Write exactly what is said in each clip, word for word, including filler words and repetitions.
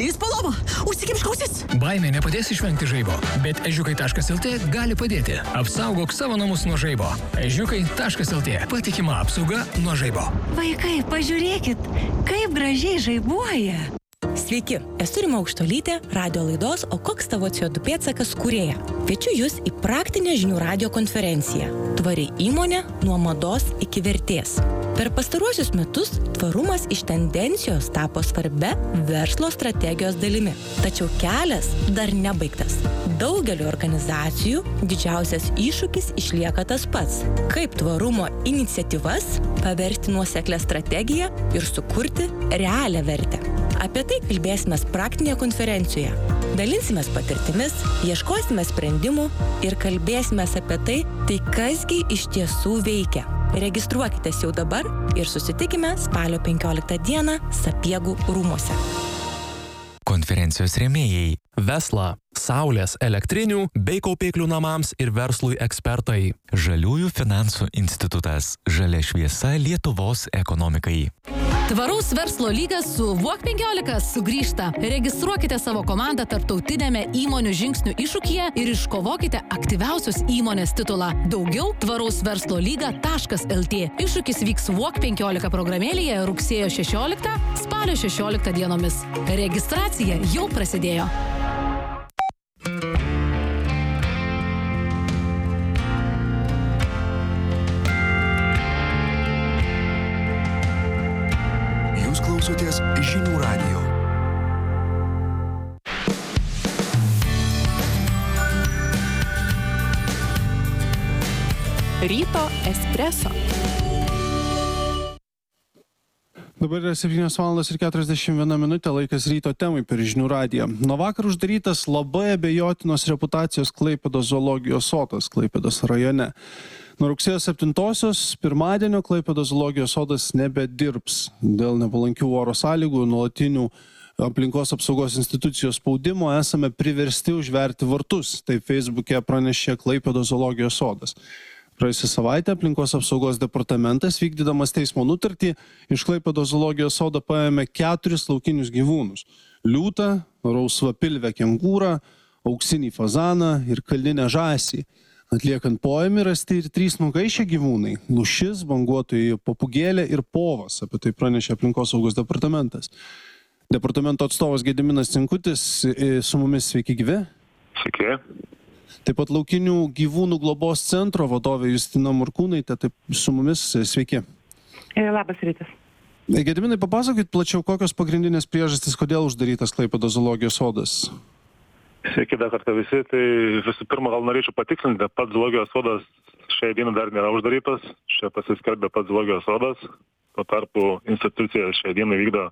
Lys paloma, užsikimšk ausis. Baimė nepadės išvengti žaibo, bet ežiukai taškas lt gali padėti. Apsaugok savo namus nuo žaibo. ežiukai taškas lt. Patikima apsauga nuo žaibo. Vaikai, pažiūrėkit, kaip gražiai žaibuoja. Sveiki, esu Rima Aukštuolytė, radio laidos O koks tavo C O du pėdsakas kūrėja. Kviečiu jūs į praktinę žinių radio konferenciją. Tvari įmonė nuo mados iki vertės. Per pastaruosius metus tvarumas iš tendencijos tapo svarbia verslo strategijos dalimi. Tačiau kelias dar nebaigtas. Daugeliu organizacijų didžiausias iššūkis išlieka tas pats. Kaip tvarumo iniciatyvas paversti nuoseklę strategiją ir sukurti realią vertę. Apie tai kalbėsime praktinėje konferencijoje. Dalinsimės patirtimis, ieškosime sprendimų ir kalbėsime apie tai, tai kasgi iš tiesų veikia. Registruokitės jau dabar ir susitikime spalio penkioliktą dieną Sapiegų rūmuose. Konferencijos rėmėjai Vesla, Saulės elektrinių bei kaupiklių namams ir verslui ekspertai. Žaliųjų finansų institutas. Žalia šviesa Lietuvos ekonomikai. Tvaraus verslo lygas su Walk penkiolika sugrįžta. Registruokite savo komandą tarptautinėme įmonių žingsnių iššūkyje ir iškovokite aktyviausios įmonės titulą. Daugiau tvaraus verslo lyga taškas lt. Iššūkis vyks Walk penkiolika programėlėje rugsėjo šešioliktą, spalio šešioliktą dienomis. Registracija jau prasidėjo. Klausotės žinių radijo. Ryto espreso. Dabar yra septynios valandos ir keturiasdešimt viena minutė, laikas ryto temai per žinių radiją. Nuo vakar uždarytas labai abejotinos reputacijos Klaipėdos zoologijos sodas Klaipėdos rajone. Nuo rugsėjo septintosios pirmadienio Klaipėdos zoologijos sodas nebedirbs. Dėl nepalankių oro sąlygų, nuolatinių aplinkos apsaugos institucijos spaudimo esame priversti užverti vartus. Taip Feisbuke pranešė Klaipėdos zoologijos sodas. Praėjusią savaitę aplinkos apsaugos departamentas, vykdydamas teismo nutartį, iš Klaipėdos zoologijos sodo paėmė keturis laukinius gyvūnus. Liūtą, rausvapilvę kengūrą, auksinį fazaną ir kalninę žąsį. Atliekant poėmį rasti ir trys nugaišę gyvūnai – lūšis, banguotojų papūgėlė ir povas, apie tai pranešė aplinkos saugos departamentas. Departamento atstovas Gediminas Cinkutis su mumis, sveiki gyvi. Sveiki. Taip pat laukinių gyvūnų globos centro vadovė Justina Morkūnaitė, taip su mumis, sveiki. Labas rytas. Gediminai, papasakokit plačiau, kokios pagrindinės priežastys, kodėl uždarytas Klaipėdos zoologijos sodas? Sveiki dar kartą visi. Tai visų pirma, gal norėčiau patikslinti, pats zoologijos sodas šiai dieną dar nėra uždarytas. Čia pasiskelbė pats zoologijos sodas. Tuo tarpu institucija šiai dieną vykdo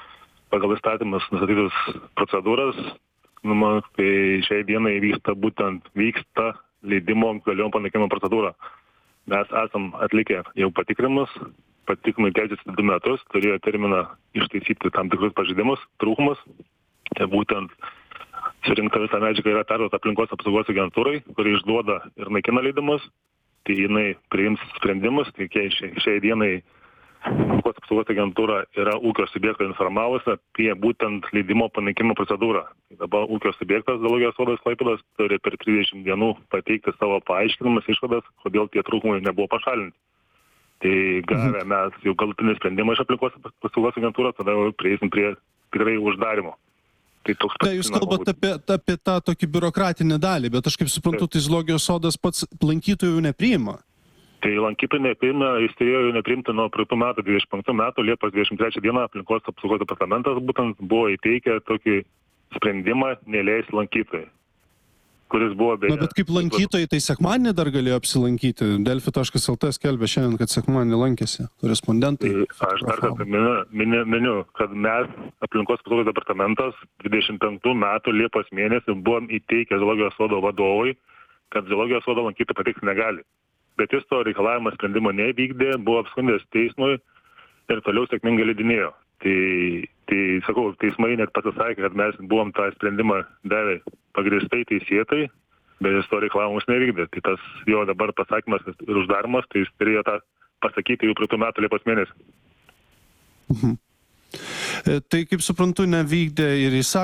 pagal įstatymus nustatytus procedūras. Nu, tai šiai dienai vyksta būtent vyksta leidimo galiojimo panaikinimo procedūra. Mes esam atlikę jau patikrinimus. Patikrinimai tęsiasi du metus. Turėjo terminą ištaisyti tam tikrus pažeidimus, trūkumus. Tai būtent surinkta visa medžiaga yra perduota aplinkos apsaugos agentūrai, kuri išduoda ir naikina leidimus. Tai jinai priims sprendimus. Tai šiai dienai aplinkos apsaugos agentūra yra ūkio subjektą informavusi apie būtent leidimo panaikinimo procedūrą. Tai dabar ūkio subjektas zoologijos sodas Klaipėdos turi per trisdešimt dienų pateikti savo paaiškinimus, išvadas, kodėl tie trūkumai nebuvo pašalinti. Tai gavę mes jau galutinį sprendimą iš aplinkos apsaugos agentūros, tada jau prieisim prie tikrai uždarimo. Tai toks tai jūs kalbate apie, apie tą tokį biurokratinę dalį, bet aš kaip suprantu, tai zoologijos sodas pats lankytojų nepriima. Tai lankytojų nepriima, jis turėjo nepriimti nuo praeitų metų, dvidešimt penktų metų, Liepos dvidešimt trečią dieną aplinkos apsaugos departamentas būtent buvo įteikę tokį sprendimą neleisti lankytojai, kuris buvo beje. Na, bet kaip lankytojai, tai sekmadienį dar galėjo apsilankyti. Delfi taškas lt skelbė šiandien, kad sekmadienį lankėsi korespondentai. Tai aš dar kartą miniu, miniu, kad mes aplinkos apsaugos departamentas dvidešimt penktų metų Liepos mėnesį buvom įteikę zoologijos sodo vadovui, kad zoologijos sodo lankytojai patekti negali. Bet jis to reikalavimo sprendimo nevykdė, buvo apskundęs teismui ir toliau sėkmingai leidinėjo. Tai, tai sakau, teismai net pasisakė, kad mes buvom tą sprendimą davę pagrįstai teisėtai, bet jis to reikalavimus nevykdė. Tai tas jo dabar pasakymas ir uždarimas, tai jis turėjo tą pasakyti jau praeitų metų Liepos mėnesį. Mhm. Tai kaip suprantu, nevykdė ir įsakymą.